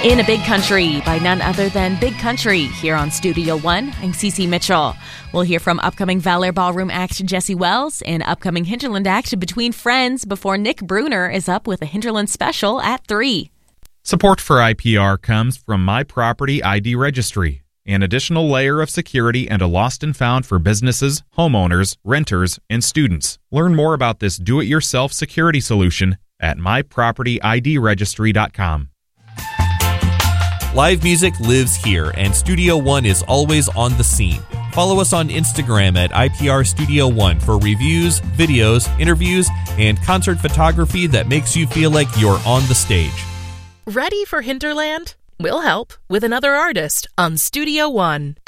In a Big Country by none other than Big Country here on Studio One. I'm Cece Mitchell. We'll hear from upcoming Valor Ballroom act Jesse Wells and upcoming Hinterland act Between Friends before Nick Bruner is up with a Hinterland special at 3. Support for IPR comes from My Property ID Registry, an additional layer of security and a lost and found for businesses, homeowners, renters, and students. Learn more about this do-it-yourself security solution at mypropertydregistry.com. Live music lives here, and Studio One is always on the scene. Follow us on Instagram at IPR Studio One for reviews, videos, interviews, and concert photography that makes you feel like you're on the stage. Ready for Hinterland? We'll help with another artist on Studio One.